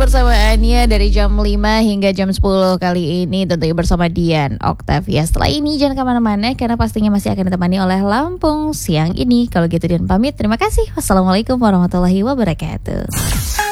kebersamaannya dari jam 5 hingga jam 10 kali ini tentunya bersama Dian Octavia. Setelah ini jangan kemana-mana karena pastinya masih akan ditemani oleh Lampung siang ini. Kalau gitu Dian pamit, terima kasih. Wassalamualaikum warahmatullahi wabarakatuh.